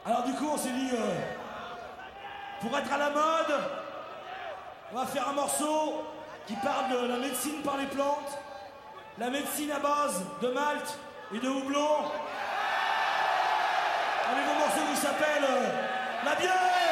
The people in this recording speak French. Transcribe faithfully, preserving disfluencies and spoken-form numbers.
Alors du coup, on s'est dit, euh, pour être à la mode, on va faire un morceau qui parle de la médecine par les plantes, la médecine à base de malt et de houblon. Un nouveau morceau qui s'appelle euh, La bière.